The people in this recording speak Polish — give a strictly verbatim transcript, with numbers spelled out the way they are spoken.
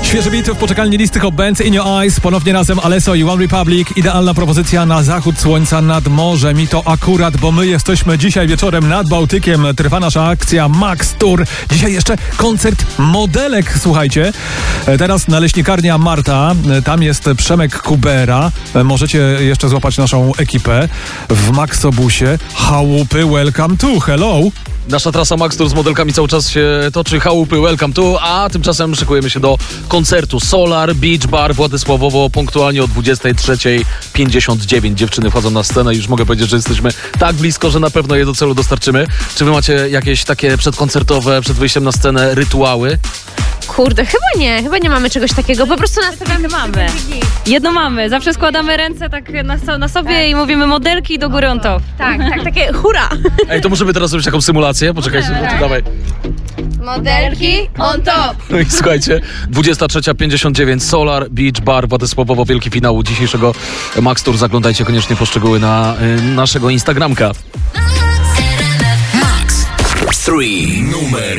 Świeże bity w poczekalni listy Hot Bands, In Your Eyes, ponownie razem Alesso i One Republic. Idealna propozycja na zachód słońca nad morzem i to akurat, bo my jesteśmy dzisiaj wieczorem nad Bałtykiem. Trwa nasza akcja Max Tour. Dzisiaj jeszcze koncert modelek, słuchajcie. Teraz naleśnikarnia Marta, tam jest Przemek Kubera. Możecie jeszcze złapać naszą ekipę w Maxobusie. Chałupy, welcome to, hello. Nasza trasa Max Tour z modelkami cały czas się toczy, chałupy, welcome to, a tymczasem szykujemy się do koncertu Solar Beach Bar Władysławowo punktualnie o dwudziestej trzeciej pięćdziesiąt dziewięć. Dziewczyny wchodzą na scenę i już mogę powiedzieć, że jesteśmy tak blisko, że na pewno je do celu dostarczymy. Czy wy macie jakieś takie przedkoncertowe, przed wyjściem na scenę rytuały? Kurde, chyba nie, chyba nie mamy czegoś takiego, po prostu nastawiamy mamy. Jedno mamy, zawsze składamy ręce tak na, na sobie tak. I mówimy modelki do góry on top. Tak, tak, takie hurra! Ej, to możemy teraz zrobić taką symulację? Poczekajcie, no to dawaj. Modelki on top! No i słuchajcie, dwudziesta trzecia pięćdziesiąt dziewięć, Solar Beach Bar Władysławowo, wielki finał dzisiejszego Max Tour. Zaglądajcie koniecznie po szczegóły na y, naszego Instagramka. Max trzy numer